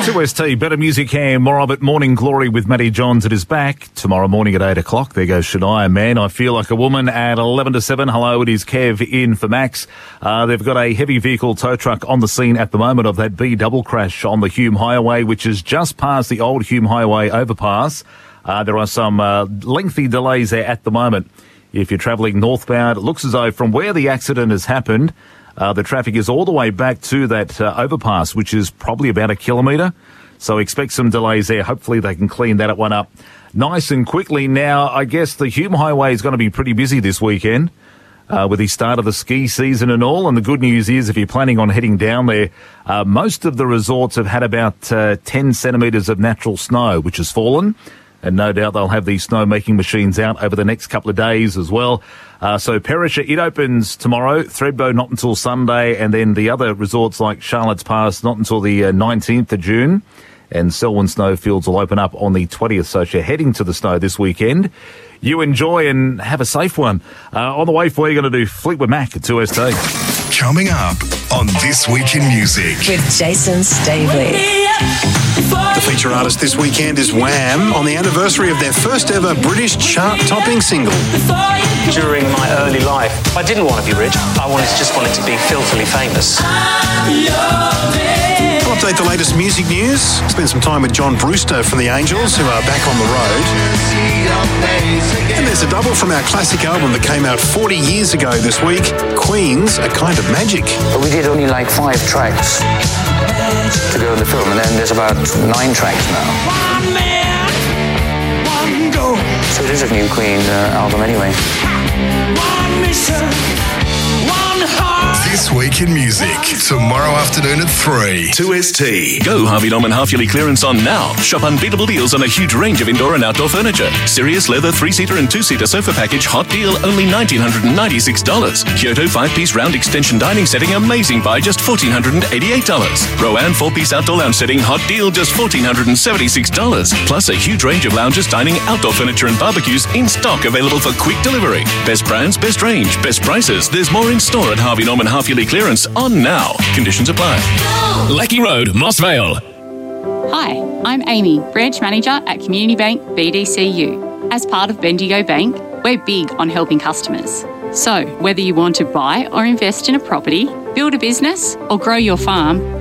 2ST, better music here, more of it. Morning Glory with Matty Johns. It is back tomorrow morning at 8 o'clock. There goes Shania. Man, I Feel Like a Woman at 11 to 7. Hello, it is Kev in for Max. They've got a heavy vehicle tow truck on the scene at the moment of that B double crash on the Hume Highway, which is just past the old Hume Highway overpass. There are some lengthy delays there at the moment. If you're travelling northbound, it looks as though from where the accident has happened, the traffic is all the way back to that overpass, which is probably about a kilometre. So expect some delays there. Hopefully they can clean that one up nice and quickly. Now, I guess the Hume Highway is going to be pretty busy this weekend with the start of the ski season and all. And the good news is if you're planning on heading down there, most of the resorts have had about 10 centimetres of natural snow, which has fallen. And no doubt they'll have these snow-making machines out over the next couple of days as well. So Perisher, it opens tomorrow. Thredbo not until Sunday. And then the other resorts like Charlotte's Pass not until the 19th of June. And Selwyn Snowfields will open up on the 20th. So if you're heading to the snow this weekend, you enjoy and have a safe one. On the way for you, going to do Fleetwood Mac at 2ST. Coming up on This Week in Music with Jason Stavely. The feature artist this weekend is Wham! On the anniversary of their first ever British chart-topping single. During my early life, I didn't want to be rich. I just wanted to be filthily famous. I'll update the latest music news. Spend some time with John Brewster from the Angels, who are back on the road. And there's a double from our classic album that came out 40 years ago this week, Queen's A Kind of Magic. We did only like 5 tracks to go in the film, and then there's about 9 tracks now. One man, one goal. So it is a new Queen album anyway. One mission, one heart. This Week in Music, tomorrow afternoon at 3. 2ST. Go Harvey Norman half-yearly clearance on now. Shop unbeatable deals on a huge range of indoor and outdoor furniture. Sirius leather 3-seater and 2-seater sofa package, hot deal, only $1,996. Kyoto 5-piece round extension dining setting, amazing buy, just $1,488. Rowan 4-piece outdoor lounge setting, hot deal, just $1,476. Plus a huge range of lounges, dining, outdoor furniture and barbecues in stock, available for quick delivery. Best brands, best range, best prices. There's more in store at Harvey Norman half-yearly clearance on now. Conditions apply. Lackey Road, Moss Vale. Hi, I'm Amy, Branch Manager at Community Bank BDCU. As part of Bendigo Bank, we're big on helping customers. So, whether you want to buy or invest in a property, build a business or grow your farm,